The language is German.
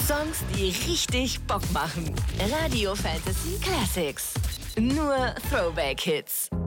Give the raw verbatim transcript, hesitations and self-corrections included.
Songs, die richtig Bock machen. Radio Fantasy Classics. Nur Throwback-Hits.